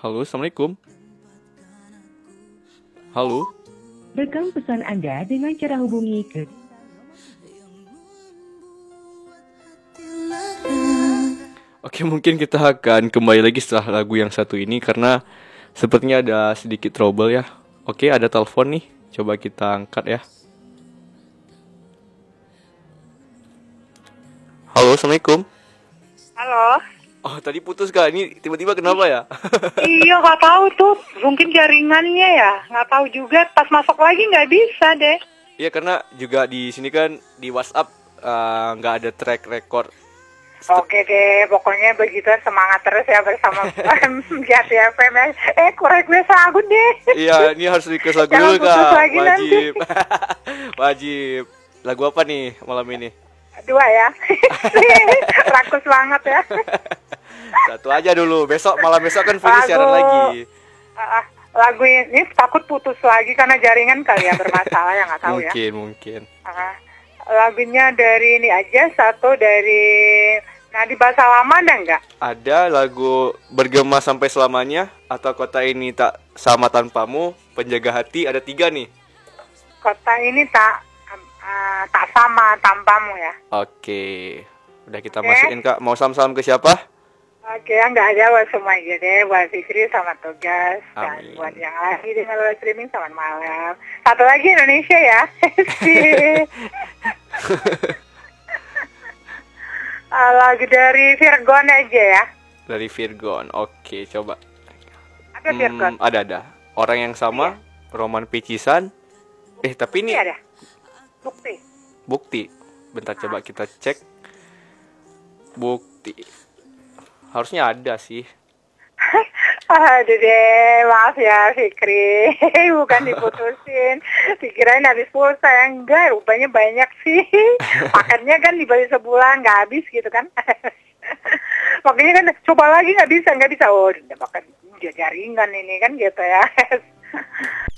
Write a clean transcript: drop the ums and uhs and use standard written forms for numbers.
Halo, Assalamualaikum. Halo. Rekam pesan Anda dengan cara hubungi ke Oke, mungkin kita akan kembali lagi setelah lagu yang satu ini karena sepertinya ada sedikit trouble ya. Oke, ada telepon nih. Coba kita angkat ya. Halo, Assalamualaikum. Halo. Oh, tadi putus Kak. Ini tiba-tiba kenapa ya? Iya, nggak tahu tuh. Mungkin jaringannya ya. Nggak tahu juga. Pas masuk lagi nggak bisa deh. Iya, karena juga di sini kan di WhatsApp nggak ada track record. Oke deh, pokoknya begitu semangat terus ya bersama Jati FM ya. Korek gue sagut deh. Iya, ini harus request lagu Jangan dulu putus Kak. lagi nanti. Wajib. Wajib. Lagu apa nih malam ini? 2 ya. Rakus banget ya. Satu aja dulu. Malam besok kan Feni siaran lagi. Lagu ini takut putus lagi karena jaringan kali ya bermasalah ya, nggak tahu ya. Mungkin. Lagunya dari ini aja, satu dari Nadi Bahasa Lama ada nggak? Ada lagu Bergema Sampai Selamanya atau Kota Ini Tak Sama Tanpamu, Penjaga Hati, ada 3 nih. Kota ini tak sama tanpamu ya. Oke. Udah kita masukin Kak. Mau salam-salam ke siapa? Oke, nggak aja buat semua aja deh. Buat Fikri selamat tugas. Amin. Dan buat yang lagi dengan live streaming selamat malam. Satu lagi Indonesia ya. Lagu dari Virgon aja ya. Dari Virgon. Oke, coba. Ada Virgon. Ada. Orang yang sama, Roman Picisan. Tapi ini ada. Bukti. Bentar coba kita cek. Bukti. Harusnya ada sih. Aduh deh, maaf ya Fikri. Bukan diputusin. Dikirain habis pulsa ya. Enggak, rupanya banyak sih. Paketnya kan dibeli sebulan, nggak habis gitu kan. Makanya kan coba lagi nggak bisa. Oh, udah makan jaringan ini kan gitu ya.